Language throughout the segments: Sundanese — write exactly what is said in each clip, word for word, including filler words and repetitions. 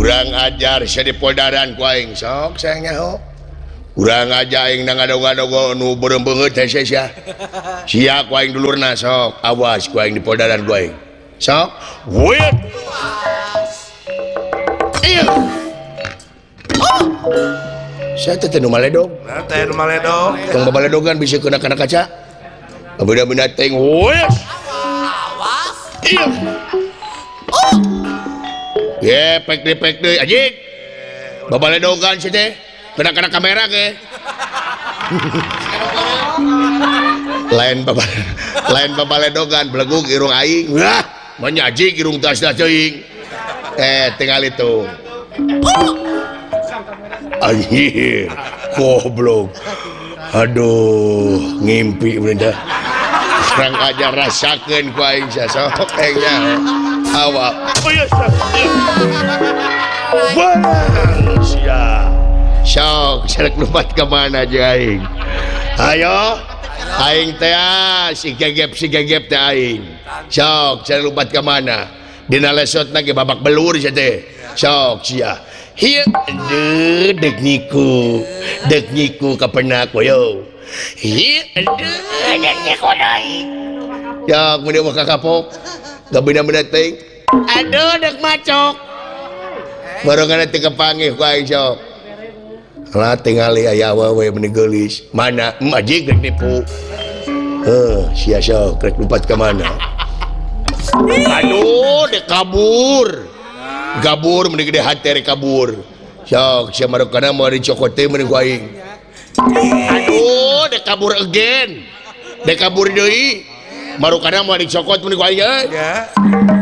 kurang ajar saya di poldaran kuaing sok sayangnya ho kurang aja aing na ngadog-ngadog nu beureum beungeut teh sia sia kuaing dulurna sok awas kuaing di poldaran kuaing sok wait iya oh saya teh nu maledog nah teh nu maledog tong babaledogan bisa kena kana kaca beda-beda teng wait awas iya oh ye pek deh pek deh anjing babaledogan sih teh kena-kena kamera ke lain babal lain babaledogan beleguk irung aing wah menyajik irung tas-tas teuing eh tinggal itu anjir goblok aduh ngimpi bener kurang aja rasakeun ku aing sok engnya awak barang sia sok selek lumpat kemana aja aing ayo aing teh si gegep si gegep teh aing sok selek lumpat kemana dina lesotna ge babak belur sia teh sok sia hieu aduh deg niku deg niku kapenak yo hieu aduh deg niku deui sok mun dia ka kapok gak benda-benda ting aduh deg macok baru kana teu kepanggih ku aing sok lah tingali aya awewe meni geulis mana majig rek nipu heuh sia sok rek lumpat ka mana aduh dek kabur gabur meni gede hate rek kabur sok sia marokana mau dicokot teh meni ku aing aduh dek kabur again dek kabur deui marokana mau dicokot meni ku aing ya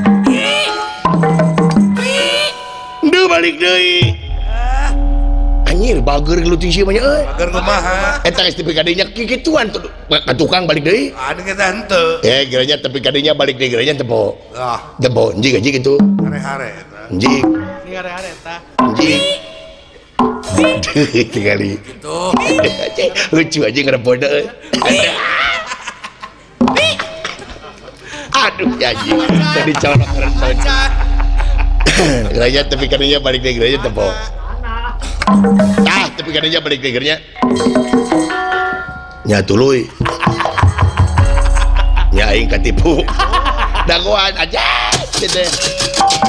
Duh balik deui anjir bager lu tisi banyak euy bager kumaha eta geus tepi kadinya kikituan tuh ka tukang balik deui anu kita henteu eh geranya tepi kadinya balik deui geranya tepo ah tepo anjing anjing gitu hare-hare eta anjing ini hare-hare eta anjing tinggali tuh lucu aja ngerepode euy aduh ya anjing tadi colok keren geranya tepi kadinya balik deui geranya tepo ah tapi kadangnya balik degernya nya tuluy nya aing katipu dagoan aja gitu